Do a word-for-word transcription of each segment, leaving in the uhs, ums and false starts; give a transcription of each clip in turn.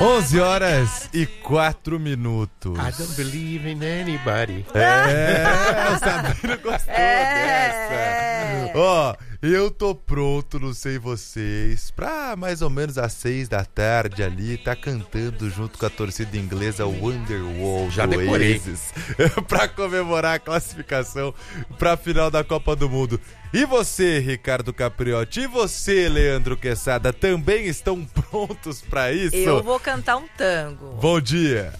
onze horas e quatro minutos. I don't believe in anybody. É, o Sabino gostou É. dessa. Ó, eu tô pronto, não sei vocês, pra mais ou menos às seis da tarde ali, tá cantando junto com a torcida inglesa Wonderwall Já do decorei. Oasis, pra comemorar a classificação pra final da Copa do Mundo. E você, Ricardo Capriotti, e você, Leandro Quesada, também estão prontos pra isso? Eu vou cantar um tango. Bom dia.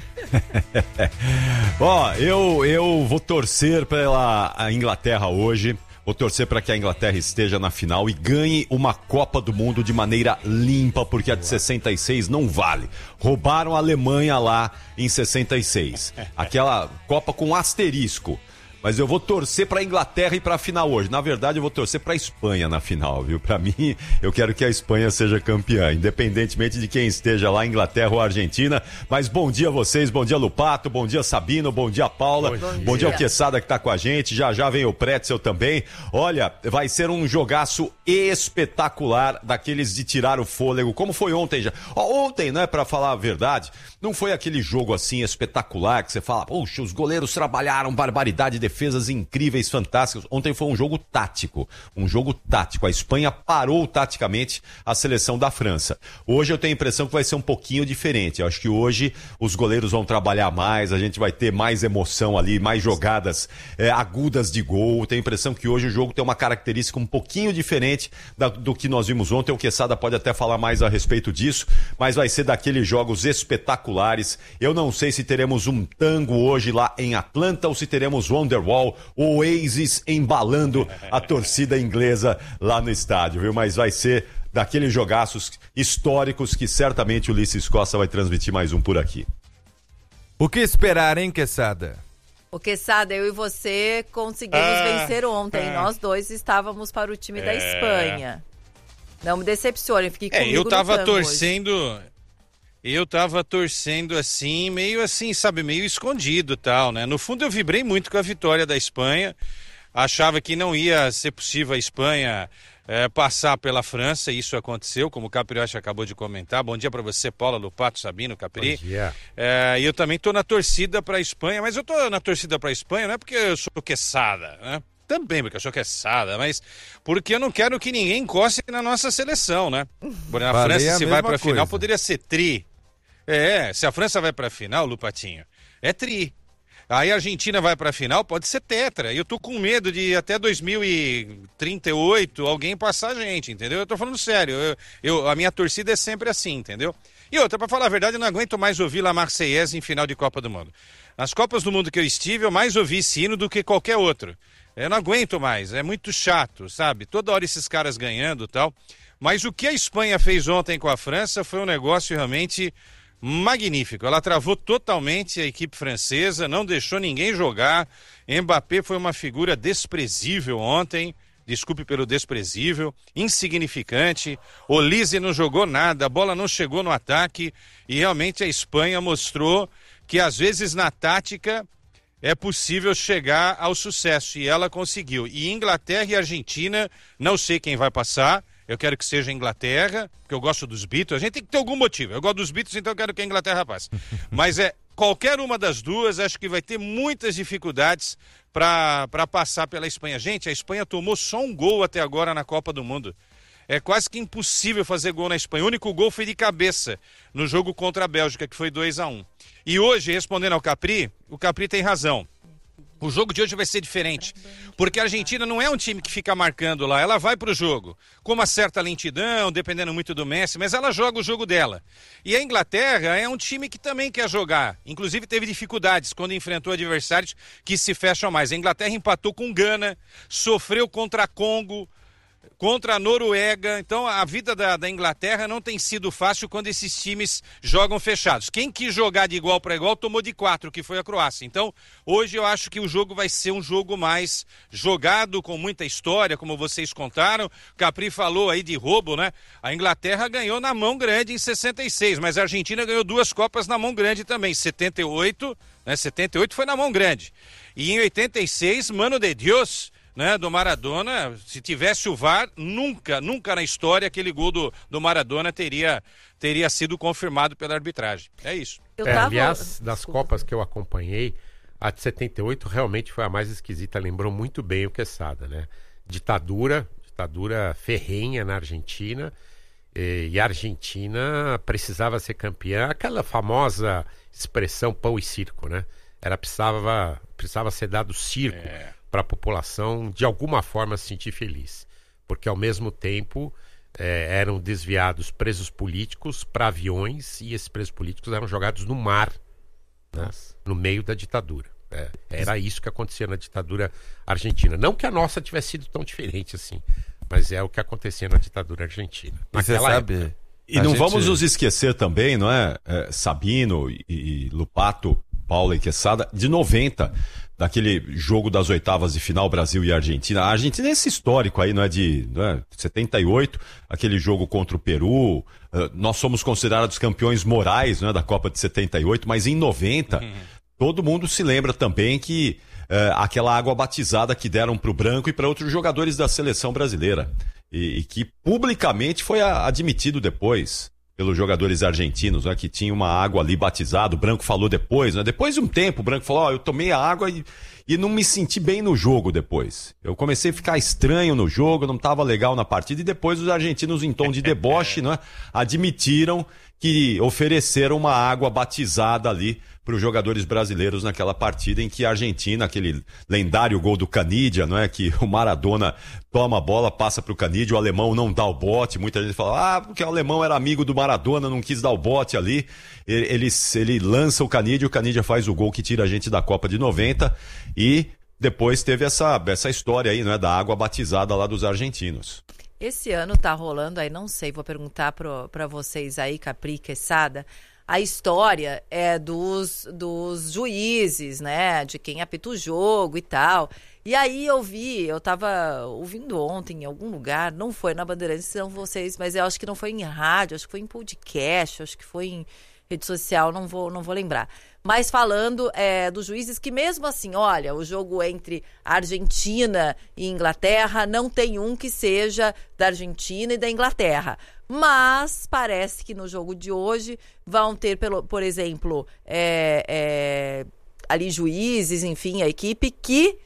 Ó, eu, eu vou torcer pela Inglaterra hoje. Vou torcer para que a Inglaterra esteja na final e ganhe uma Copa do Mundo de maneira limpa, porque a de sessenta e seis não vale. Roubaram a Alemanha lá em sessenta e seis. Aquela Copa com asterisco. Mas eu vou torcer para a Inglaterra e para a final hoje. Na verdade, eu vou torcer para a Espanha na final, viu? Para mim, eu quero que a Espanha seja campeã, independentemente de quem esteja lá, Inglaterra ou Argentina. Mas bom dia a vocês, bom dia Lupato, bom dia Sabino, bom dia Paula, bom, bom dia, dia ao Quesada que tá com a gente. Já já vem o Pretzel também. Olha, vai ser um jogaço espetacular, daqueles de tirar o fôlego, como foi ontem já. Ó, ontem, né, para falar a verdade, não foi aquele jogo assim espetacular que você fala, puxa, os goleiros trabalharam barbaridade, defesas incríveis, fantásticas. Ontem foi um jogo tático, um jogo tático. A Espanha parou taticamente a seleção da França. Hoje eu tenho a impressão que vai ser um pouquinho diferente. Eu acho que hoje os goleiros vão trabalhar mais, a gente vai ter mais emoção ali, mais jogadas é, agudas de gol. Eu tenho a impressão que hoje o jogo tem uma característica um pouquinho diferente da, do que nós vimos ontem. O Quesada pode até falar mais a respeito disso, mas vai ser daqueles jogos espetaculares. Eu não sei se teremos um tango hoje lá em Atlanta ou se teremos Wonderwall, o Oasis embalando a torcida inglesa lá no estádio, viu? Mas vai ser daqueles jogaços históricos que certamente o Ulisses Costa vai transmitir mais um por aqui. O que esperar, hein, Quesada? O Quesada, eu e você conseguimos Ah, vencer ontem. ah. Nós dois estávamos para o time da É. Espanha. Não me decepcione, fiquei É, comigo eu tava no tango hoje. torcendo, eu tava torcendo assim, meio assim, sabe, meio escondido tal, né? No fundo eu vibrei muito com a vitória da Espanha, achava que não ia ser possível a Espanha é, passar pela França, e isso aconteceu, como o Capriotti acabou de comentar. Bom dia para você, Paula, Lupato, Sabino, Capri. Bom dia. É, e eu também tô na torcida pra Espanha, mas eu tô na torcida pra Espanha não é porque eu sou Quesada, né? Também porque eu sou Quesada, mas porque eu não quero que ninguém encoste na nossa seleção, né? Porque na Falei França, a se vai mesma pra final, coisa. poderia ser tri. É, se a França vai pra final, Lupatinho, é tri. Aí a Argentina vai pra final, pode ser tetra. E eu tô com medo de até dois mil e trinta e oito alguém passar a gente, entendeu? Eu tô falando sério. Eu, eu- a minha torcida é sempre assim, entendeu? E outra, pra falar a verdade, eu não aguento mais ouvir La Marseillaise em final de Copa do Mundo. Nas Copas do Mundo que eu estive, eu mais ouvi esse hino do que qualquer outro. Eu não aguento mais, é muito chato, sabe? Toda hora esses caras ganhando e tal. Mas o que a Espanha fez ontem com a França foi um negócio realmente magnífico. Ela travou totalmente a equipe francesa, não deixou ninguém jogar. Mbappé foi uma figura desprezível ontem, desculpe pelo desprezível, insignificante. Olise não jogou nada, a bola não chegou no ataque e realmente a Espanha mostrou que às vezes na tática é possível chegar ao sucesso, e ela conseguiu. E Inglaterra e Argentina, não sei quem vai passar, eu quero que seja a Inglaterra, porque eu gosto dos Beatles, a gente tem que ter algum motivo, eu gosto dos Beatles, então eu quero que a Inglaterra passe. Mas é, qualquer uma das duas, acho que vai ter muitas dificuldades para passar pela Espanha. Gente, a Espanha tomou só um gol até agora na Copa do Mundo. É quase que impossível fazer gol na Espanha. O único gol foi de cabeça no jogo contra a Bélgica, que foi dois a um. E hoje, respondendo ao Capri, o Capri tem razão. O jogo de hoje vai ser diferente, porque a Argentina não é um time que fica marcando lá, ela vai pro jogo, com uma certa lentidão, dependendo muito do Messi, mas ela joga o jogo dela. E a Inglaterra é um time que também quer jogar, inclusive teve dificuldades quando enfrentou adversários que se fecham mais. A Inglaterra empatou com Gana, sofreu contra Congo, contra a Noruega. Então a vida da, da Inglaterra não tem sido fácil quando esses times jogam fechados. Quem quis jogar de igual para igual tomou de quatro, que foi a Croácia. Então hoje eu acho que o jogo vai ser um jogo mais jogado, com muita história, como vocês contaram. Capri falou aí de roubo, né? A Inglaterra ganhou na mão grande em sessenta e seis, mas a Argentina ganhou duas Copas na mão grande também. setenta e oito, né? setenta e oito foi na mão grande. E em oitenta e seis, Mano de Deus, né, do Maradona. Se tivesse o V A R, nunca, nunca na história aquele gol do, do Maradona teria, teria sido confirmado pela arbitragem. É isso. Eu É, tava... aliás, das Desculpa. Copas que eu acompanhei, a de setenta e oito realmente foi a mais esquisita, lembrou muito bem o Quesada, né? Ditadura, ditadura ferrenha na Argentina, e, e a Argentina precisava ser campeã, aquela famosa expressão pão e circo, né? Era, precisava, precisava ser dado circo É. para a população de alguma forma se sentir feliz, porque ao mesmo tempo eh, eram desviados presos políticos para aviões e esses presos políticos eram jogados no mar, né? No meio da ditadura. É, era isso que acontecia na ditadura argentina. Não que a nossa tivesse sido tão diferente assim, mas é o que acontecia na ditadura argentina. E você Naquela sabe... época. E a não gente- vamos nos esquecer também, não é? É, Sabino e, e Lupato, Paula e Quesada, de noventa, daquele jogo das oitavas de final Brasil e Argentina. A Argentina é esse histórico aí, não é? De não é? setenta e oito, aquele jogo contra o Peru. Uh, nós somos considerados campeões morais, não é? Da Copa de setenta e oito, mas em noventa, uhum. todo mundo se lembra também que uh, aquela água batizada que deram para o Branco e para outros jogadores da seleção brasileira. E, e que publicamente foi a, admitido depois pelos jogadores argentinos, né, que tinha uma água ali batizada. O Branco falou depois, né, depois de um tempo, o Branco falou, ó, eu tomei a água e, e não me senti bem no jogo depois. Eu comecei a ficar estranho no jogo, não estava legal na partida, e depois os argentinos, em tom de deboche, né, admitiram que ofereceram uma água batizada ali para os jogadores brasileiros naquela partida em que a Argentina, aquele lendário gol do Canidia, não é? Que o Maradona toma a bola, passa para o Canidia, o alemão não dá o bote, muita gente fala, ah, porque o alemão era amigo do Maradona, não quis dar o bote ali, ele, ele, ele lança o Canidia, o Canidia faz o gol que tira a gente da Copa de noventa, e depois teve essa, essa história aí, não é? Da água batizada lá dos argentinos. Esse ano tá rolando aí, não sei, vou perguntar pro, pra vocês aí, Capri, Quesada, a história é dos, dos juízes, né, de quem apita o jogo e tal. E aí eu vi, eu tava ouvindo ontem em algum lugar, não foi na Bandeirantes, não vocês, mas eu acho que não foi em rádio, acho que foi em podcast, acho que foi em rede social, não vou, não vou lembrar. Mas falando é, dos juízes que mesmo assim, olha, o jogo entre Argentina e Inglaterra, não tem um que seja da Argentina e da Inglaterra. Mas parece que no jogo de hoje vão ter, pelo, por exemplo, é, é, ali juízes, enfim, a equipe que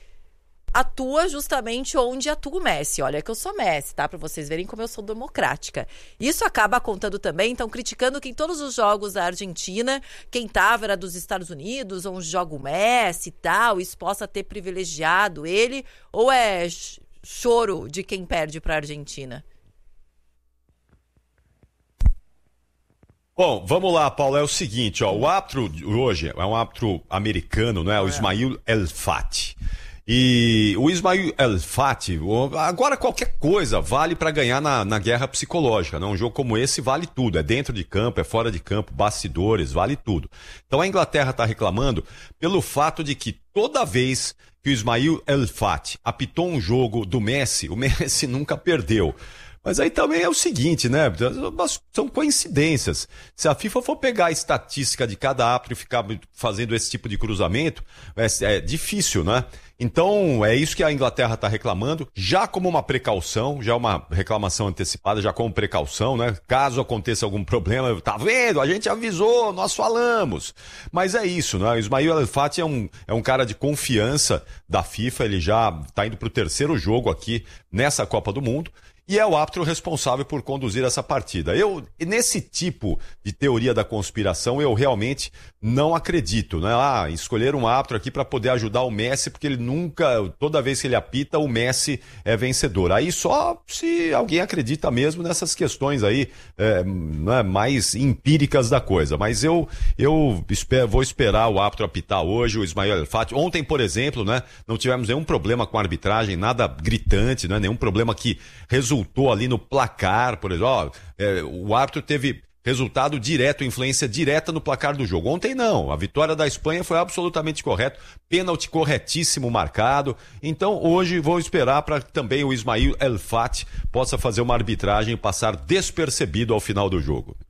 atua justamente onde atua o Messi. Olha que eu sou Messi, tá? Pra vocês verem como eu sou democrática. Isso acaba contando também, então criticando que em todos os jogos da Argentina, quem tava era dos Estados Unidos, onde joga o Messi e tal, isso possa ter privilegiado ele, ou é choro de quem perde pra Argentina? Bom, vamos lá, Paulo, é o seguinte, ó, o árbitro hoje é um árbitro americano, não é? O Ismail El Fati. E o Ismail El Fati, agora qualquer coisa vale para ganhar na, na guerra psicológica, né? Um jogo como esse vale tudo, é dentro de campo, é fora de campo, bastidores, vale tudo. Então a Inglaterra está reclamando pelo fato de que toda vez que o Ismail El Fati apitou um jogo do Messi, o Messi nunca perdeu. Mas aí também é o seguinte, né? São coincidências. Se a FIFA for pegar a estatística de cada árbitro e ficar fazendo esse tipo de cruzamento, é, é difícil, né? Então, é isso que a Inglaterra está reclamando, já como uma precaução, já uma reclamação antecipada, já como precaução, né? Caso aconteça algum problema, tá vendo? A gente avisou, nós falamos. Mas é isso, né? O Ismail El Fati é um, é um cara de confiança da FIFA, ele já está indo para o terceiro jogo aqui nessa Copa do Mundo. E é o árbitro responsável por conduzir essa partida. Eu, nesse tipo de teoria da conspiração, eu realmente não acredito, né? Ah, escolher um árbitro aqui para poder ajudar o Messi, porque ele nunca, toda vez que ele apita, o Messi é vencedor. Aí só se alguém acredita mesmo nessas questões aí, é, né, mais empíricas da coisa. Mas eu, eu espero, vou esperar o árbitro apitar hoje, o Ismail El Fati. Ontem, por exemplo, né, não tivemos nenhum problema com a arbitragem, nada gritante, né, nenhum problema que resultou Resultou ali no placar, por exemplo, ó, é, o árbitro teve resultado direto, influência direta no placar do jogo. Ontem não, a vitória da Espanha foi absolutamente correta, pênalti corretíssimo marcado. Então hoje vou esperar para que também o Ismail El Fati possa fazer uma arbitragem e passar despercebido ao final do jogo.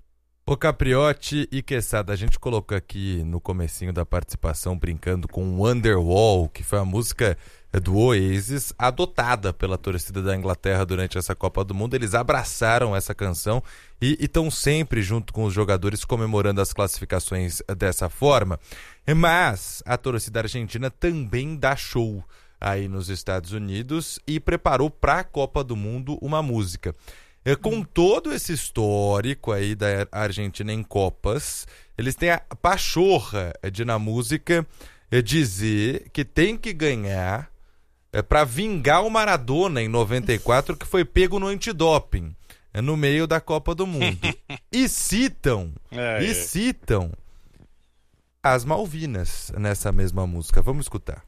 Ô Capriotti e Quesada, a gente colocou aqui no comecinho da participação brincando com o Wonderwall, que foi a música do Oasis, adotada pela torcida da Inglaterra durante essa Copa do Mundo. Eles abraçaram essa canção e estão sempre junto com os jogadores comemorando as classificações dessa forma. Mas a torcida argentina também dá show aí nos Estados Unidos e preparou para a Copa do Mundo uma música. É, com todo esse histórico aí da Argentina em Copas, eles têm a pachorra de na música é, dizer que tem que ganhar é, para vingar o Maradona em noventa e quatro, que foi pego no antidoping é, no meio da Copa do Mundo. E citam, é, e é. citam as Malvinas nessa mesma música. Vamos escutar.